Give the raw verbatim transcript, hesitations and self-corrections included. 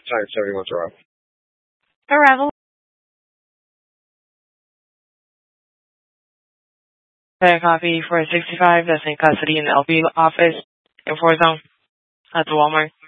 Thanks, everyone's right. Arrival. A copy for sixty-five that's in custody in the L B office in Fort Zone at the Walmart.